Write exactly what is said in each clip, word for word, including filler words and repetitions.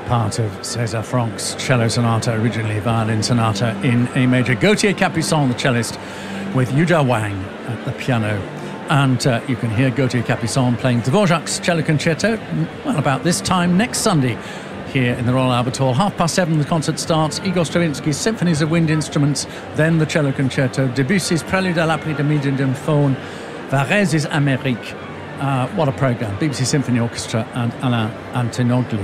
part of César Franck's cello sonata, originally violin sonata in A major. Gauthier Capuçon, the cellist, with Yuja Wang at the piano. And uh, you can hear Gauthier Capuçon playing Dvorak's cello concerto, well, about this time next Sunday here in the Royal Albert Hall. Half past seven the concert starts. Igor Stravinsky's Symphonies of Wind Instruments, then the cello concerto, Debussy's Prélude à l'après-midi d'un faune, Varèse's Amérique. Uh, what a programme. B B C Symphony Orchestra and Alain Antonoglou.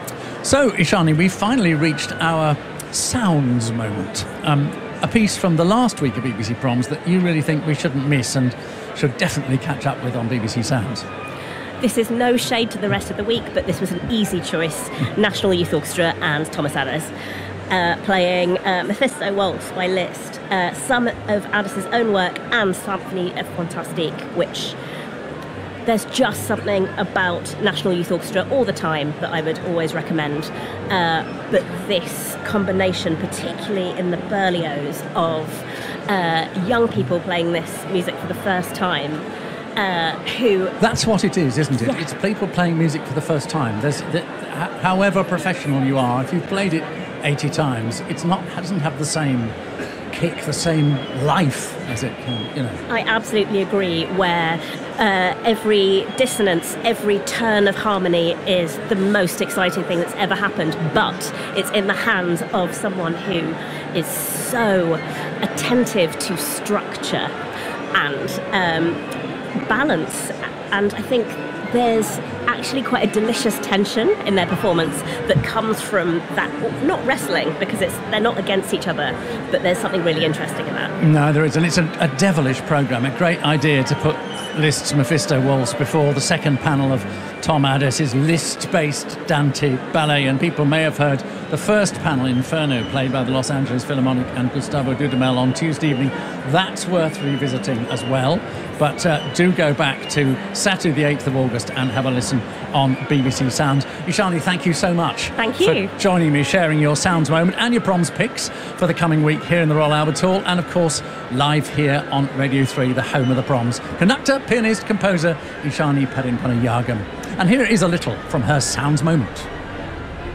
So, Ishani, we finally reached our sounds moment. Um, a piece from the last week of B B C Proms that you really think we shouldn't miss and should definitely catch up with on B B C Sounds. This is no shade to the rest of the week, but this was an easy choice. National Youth Orchestra and Thomas Adès uh, playing uh, Mephisto Waltz by Liszt, uh, some of Adès' own work and Symphonie Fantastique, which there's just something about National Youth Orchestra all the time that I would always recommend. Uh, but this combination, particularly in the Berlioz, of uh, young people playing this music for the first time, Uh, who that's what it is, isn't it? Yeah. It's people playing music for the first time. There's the, however professional you are, if you've played it eighty times, it's not it doesn't have the same kick, the same life as it can, you know. I absolutely agree, where uh, every dissonance, every turn of harmony is the most exciting thing that's ever happened, but it's in the hands of someone who is so attentive to structure and um, balance, and I think there's actually quite a delicious tension in their performance that comes from that, not wrestling, because it's they're not against each other, but there's something really interesting in that. No, there is, and it's a, a devilish programme. A great idea to put Liszt's Mephisto Waltz before the second panel of Tom Adès' Liszt-based Dante ballet, and people may have heard the first panel, Inferno, played by the Los Angeles Philharmonic and Gustavo Dudamel on Tuesday evening. That's worth revisiting as well. But uh, do go back to Saturday the eighth of August and have a listen on B B C Sounds. Ishani, thank you so much. Thank you. For joining me, sharing your Sounds moment and your Proms picks for the coming week here in the Royal Albert Hall, and of course live here on Radio three, the home of the Proms. Conductor, pianist, composer Ishani Padinpanayagam. And here is a little from her Sounds moment.